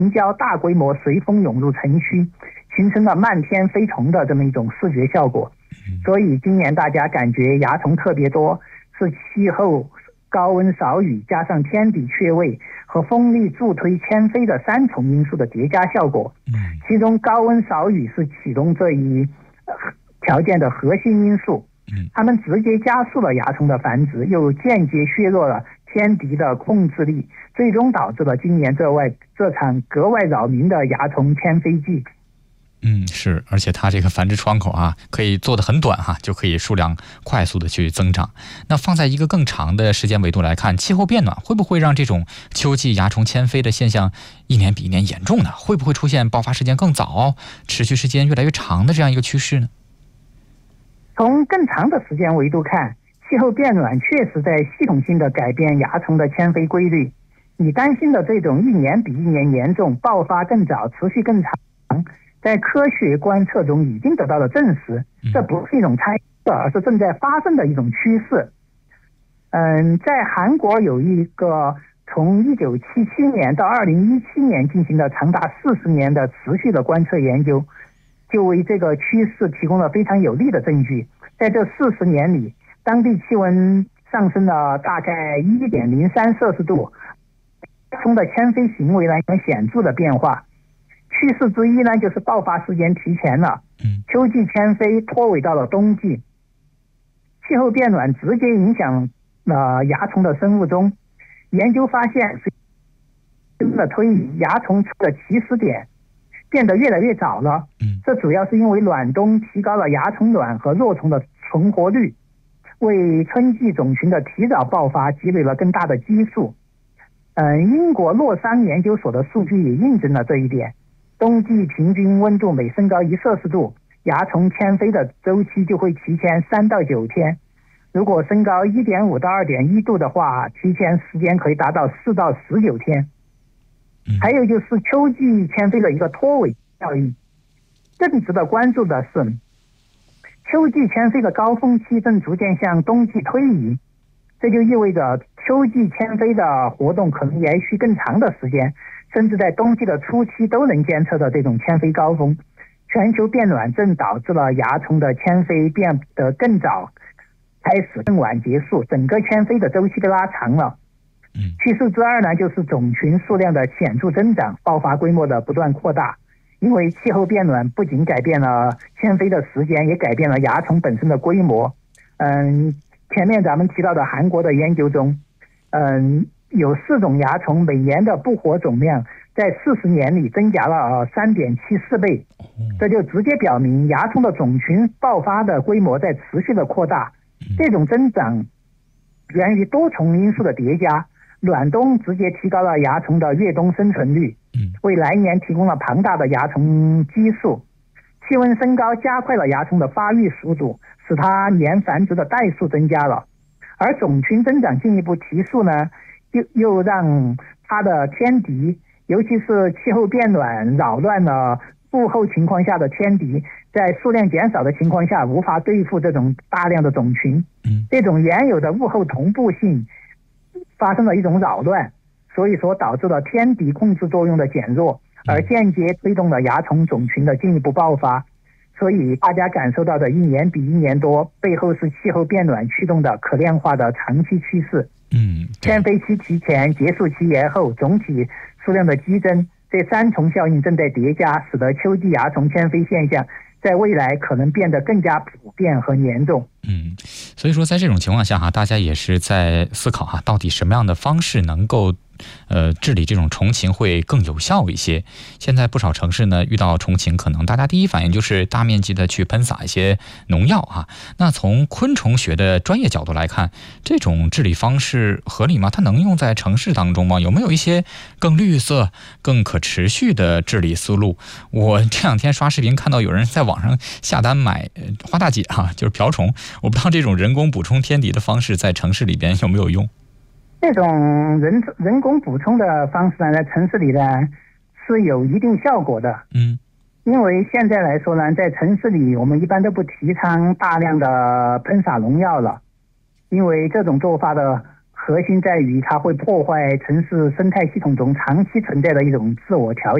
胶大规模随风涌入城区，形成了漫天飞虫的这么一种视觉效果。所以今年大家感觉蚜虫特别多，是气候高温少雨加上天敌缺位和风力助推迁飞的3重因素的叠加效果。其中高温少雨是启动这一条件的核心因素，它们直接加速了蚜虫的繁殖，又间接削弱了天敌的控制力，最终导致了今年这场格外扰民的蚜虫迁飞季。 是，而且它这个繁殖窗口可以做得很短就可以数量快速的去增长。那放在一个更长的时间维度来看，气候变暖会不会让这种秋季蚜虫迁飞的现象一年比一年严重呢？会不会出现爆发时间更早、持续时间越来越长的这样一个趋势呢？ 从更长的时间维度看，气候变暖确实在系统性的改变蚜虫的迁飞规律。你担心的这种一年比一年严重、爆发更早、持续更长，在科学观测中已经得到了证实，这不是一种猜测，而是正在发生的一种趋势。在韩国有一个从1977年到2017年进行了长达40年的持续的观测研究，就为这个趋势提供了非常有力的证据。在这40年里，当地气温上升了大概 1.03 摄氏度，蚜虫的迁飞行为呢有显著的变化。趋势之一呢，就是爆发时间提前了，秋季迁飞拖尾到了冬季。气候变暖直接影响了蚜虫的生物钟。研究发现，的推移，蚜虫出的起始点变得越来越早了。这主要是因为暖冬提高了蚜虫卵和若虫的存活率，为春季种群的提早爆发积累了更大的基数。英国洛桑研究所的数据也印证了这一点。冬季平均温度每升高1摄氏度，蚜虫迁飞的周期就会提前3到9天。如果升高 1.5 到 2.1 度的话，提前时间可以达到4到19天。还有就是秋季迁飞的一个拖尾效应。更值得关注的是，秋季迁飞的高峰期正逐渐向冬季推移，这就意味着秋季迁飞的活动可能延续更长的时间，甚至在冬季的初期都能监测到这种迁飞高峰。全球变暖正导致了蚜虫的迁飞变得更早开始，更晚结束，整个迁飞的周期都拉长了。趋势之二呢，就是种群数量的显著增长，爆发规模的不断扩大。因为气候变暖不仅改变了迁飞的时间，也改变了蚜虫本身的规模。前面咱们提到的韩国的研究中，有4种蚜虫每年的不活总量在40年里增加了3.74倍，这就直接表明蚜虫的种群爆发的规模在持续的扩大。这种增长源于多重因素的叠加，暖冬直接提高了蚜虫的越冬生存率，为来年提供了庞大的蚜虫基数。气温升高加快了蚜虫的发育速度，使它年繁殖的代数增加了。而种群增长进一步提速呢，又让它的天敌，尤其是气候变暖扰乱了物候情况下的天敌，在数量减少的情况下无法对付这种大量的种群。这种原有的物候同步性发生了一种扰乱，所以说导致了天敌控制作用的减弱，而间接推动了蚜虫种群的进一步爆发。所以大家感受到的一年比一年多，背后是气候变暖驱动的可量化的长期趋势。迁飞期提前，结束期延后，总体数量的激增，这3重效应正在叠加，使得秋季蚜虫迁飞现象在未来可能变得更加普遍和严重。 所以说在这种情况下大家也是在思考到底什么样的方式能够治理这种虫禽会更有效一些。现在不少城市呢，遇到虫禽可能大家第一反应就是大面积的去喷洒一些农药那从昆虫学的专业角度来看，这种治理方式合理吗？它能用在城市当中吗？有没有一些更绿色、更可持续的治理思路？我这2天刷视频看到有人在网上下单买花大姐就是瓢虫，我不知道这种人工补充天敌的方式在城市里边有没有用。 这种人工补充的方式呢，在城市里呢是有一定效果的。因为现在来说呢，在城市里我们一般都不提倡大量的喷洒农药了，因为这种做法的核心在于它会破坏城市生态系统中长期存在的一种自我调节。